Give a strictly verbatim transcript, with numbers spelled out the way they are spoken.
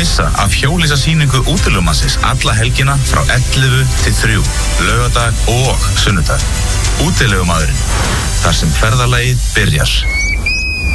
missa af hjólhýsasýningu útilegumannsins alla helgina frá ellefu til þrjú, laugardag og sunnudag. Útilegumaðurinn, þar sem ferðalagið byrjar.